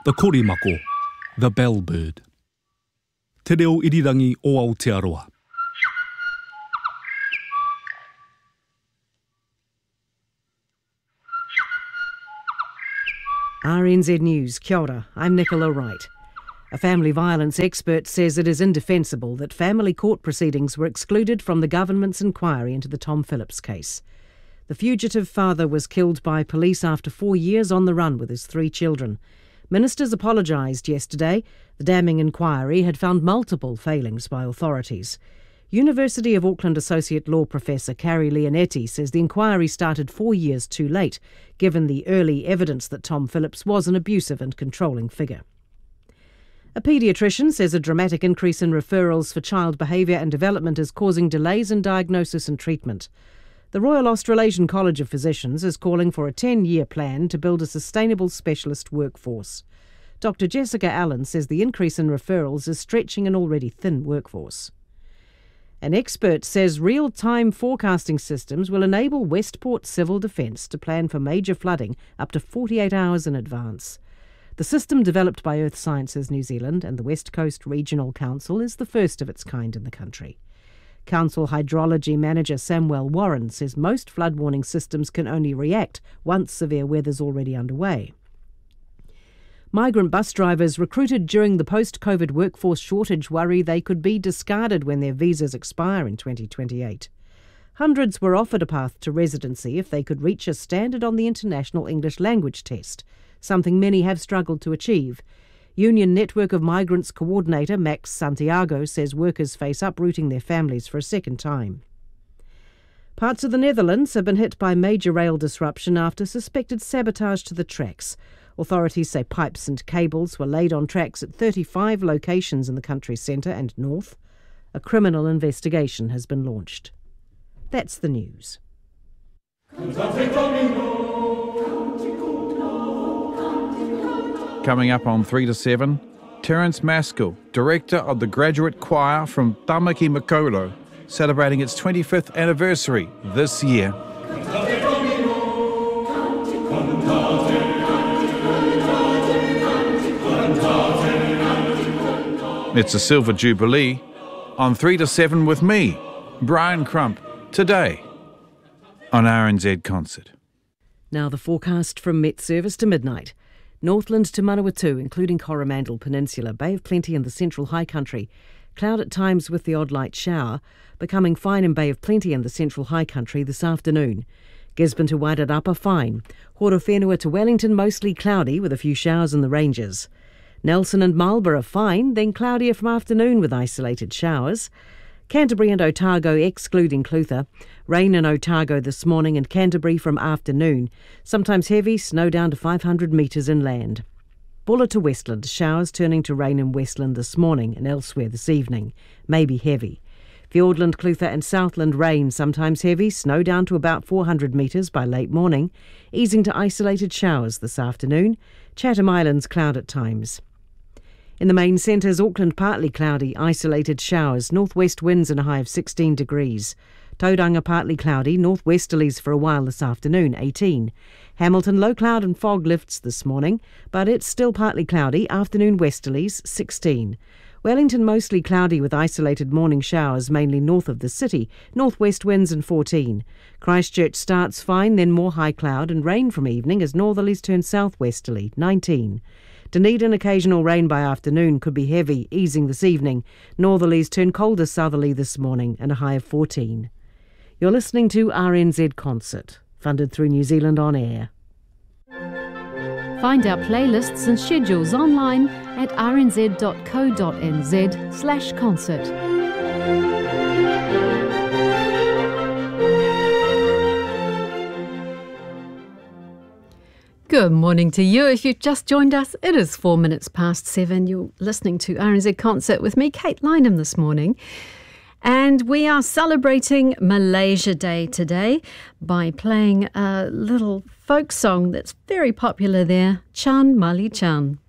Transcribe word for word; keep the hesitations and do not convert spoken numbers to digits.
the korimako, the bellbird. Te reo irirangi o Aotearoa. R N Z News, kia ora, I'm Nicola Wright. A family violence expert says it is indefensible that family court proceedings were excluded from the government's inquiry into the Tom Phillips case. The fugitive father was killed by police after four years on the run with his three children. Ministers apologised yesterday. The damning inquiry had found multiple failings by authorities. University of Auckland Associate Law Professor Carrie Leonetti says the inquiry started four years too late, given the early evidence that Tom Phillips was an abusive and controlling figure. A paediatrician says a dramatic increase in referrals for child behaviour and development is causing delays in diagnosis and treatment. The Royal Australasian College of Physicians is calling for a ten-year plan to build a sustainable specialist workforce. Doctor Jessica Allen says the increase in referrals is stretching an already thin workforce. An expert says real-time forecasting systems will enable Westport Civil Defence to plan for major flooding up to forty-eight hours in advance. The system, developed by Earth Sciences New Zealand and the West Coast Regional Council, is the first of its kind in the country. Council Hydrology Manager Samuel Warren says most flood warning systems can only react once severe weather's already underway. Migrant bus drivers recruited during the post-COVID workforce shortage worry they could be discarded when their visas expire in twenty twenty-eight. Hundreds were offered a path to residency if they could reach a standard on the International English Language Test, something many have struggled to achieve. Union Network of Migrants coordinator Max Santiago says workers face uprooting their families for a second time. Parts of the Netherlands have been hit by major rail disruption after suspected sabotage to the tracks. Authorities say pipes and cables were laid on tracks at thirty-five locations in the country's centre and north. A criminal investigation has been launched. That's the news. Coming up on three to seven, Terence Maskell, director of the graduate choir from Tamaki Makaurau, celebrating its twenty-fifth anniversary this year. It's a Silver Jubilee on three to seven with me, Brian Crump, today on R N Z Concert. Now the forecast from Met Service to midnight. Northland to Manawatu, including Coromandel Peninsula, Bay of Plenty and the Central High Country. Cloud at times with the odd light shower, becoming fine in Bay of Plenty and the Central High Country this afternoon. Gisborne to Wairarapa, fine. Horowhenua to Wellington, mostly cloudy with a few showers in the ranges. Nelson and Marlborough, fine, then cloudier from afternoon with isolated showers. Canterbury and Otago, excluding Clutha. Rain in Otago this morning and Canterbury from afternoon. Sometimes heavy, snow down to five hundred metres inland. Buller to Westland, showers turning to rain in Westland this morning and elsewhere this evening. Maybe heavy. Fiordland, Clutha and Southland, rain, sometimes heavy, snow down to about four hundred metres by late morning. Easing to isolated showers this afternoon. Chatham Islands, cloud at times. In the main centres, Auckland partly cloudy, isolated showers, northwest winds and a high of sixteen degrees. Tauranga partly cloudy, northwesterlies for a while this afternoon, eighteen. Hamilton low cloud and fog lifts this morning, but it's still partly cloudy, afternoon westerlies, sixteen. Wellington mostly cloudy with isolated morning showers, mainly north of the city, northwest winds and fourteen. Christchurch starts fine, then more high cloud and rain from evening as northerlies turn southwesterly, nineteen. Dunedin, occasional rain by afternoon, could be heavy, easing this evening. Northerlies turn colder southerly this morning and a high of fourteen. You're listening to R N Z Concert, funded through New Zealand On Air. Find our playlists and schedules online at rnz.co.nz slash concert. Good morning to you. If you've just joined us, it is four minutes past seven. You're listening to R N Z Concert with me, Kate Lynham, this morning. And we are celebrating Malaysia Day today by playing a little folk song that's very popular there, Chan Mali Chan.